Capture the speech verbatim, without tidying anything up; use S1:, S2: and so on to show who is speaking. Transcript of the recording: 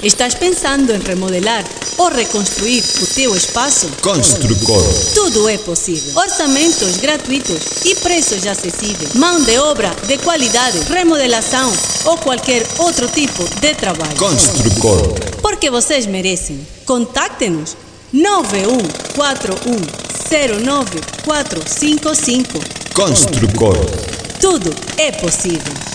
S1: Estás pensando em remodelar ou reconstruir o teu espaço?
S2: Construcor.
S1: Tudo é possível. Orçamentos gratuitos e preços acessíveis. Mão de obra de qualidade, remodelação ou qualquer outro tipo de trabalho.
S2: Construcor.
S1: Porque vocês merecem. Contacte-nos nove um quatro um zero nove quatro cinco cinco.
S2: Construcor.
S1: Tudo é possível.